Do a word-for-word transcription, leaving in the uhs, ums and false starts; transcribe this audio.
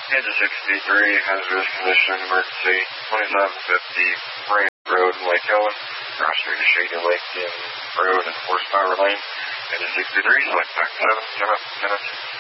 Engine sixty-three, hazardous condition, emergency, twenty-seven fifty, Branch Road in Lake Helen, cross street to Shady Lake in Road and Horsepower Lane. Engine sixty-three, select back seven, ten up, ten up.